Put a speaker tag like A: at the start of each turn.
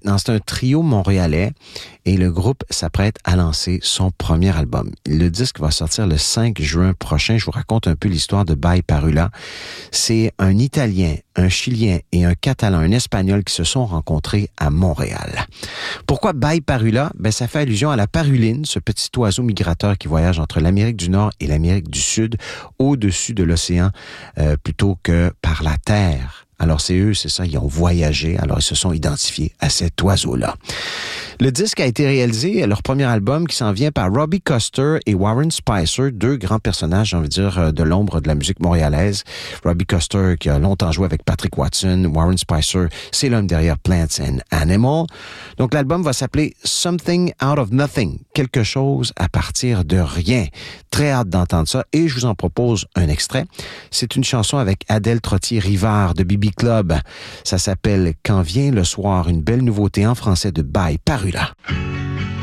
A: maintenant. C'est un trio montréalais et le groupe s'apprête à lancer son premier album. Le disque va sortir le 5 juin prochain. Je vous raconte un peu l'histoire de Bye Parula. C'est un Italien, un Chilien et un Catalan, un Espagnol qui se sont rencontrés à Montréal. Pourquoi Bye Parula? Ça fait allusion à la paruline, ce petit oiseau migrateur qui voyage entre l'Amérique du Nord et l'Amérique du Sud, au-dessus de l'océan, plutôt que par la terre. Alors c'est eux, c'est ça, ils ont voyagé, alors ils se sont identifiés à cet oiseau-là. Le disque a été réalisé, leur premier album qui s'en vient par Robbie Custer et Warren Spicer, deux grands personnages, j'ai envie de dire, de l'ombre de la musique montréalaise. Robbie Custer qui a longtemps joué avec Patrick Watson, Warren Spicer, c'est l'homme derrière Plants and Animals. Donc l'album va s'appeler Something Out of Nothing, quelque chose à partir de rien. Très hâte d'entendre ça et je vous en propose un extrait. C'est une chanson avec Adèle Trottier-Rivard de BB Club. Ça s'appelle Quand vient le soir, une belle nouveauté en français de Bye Parula.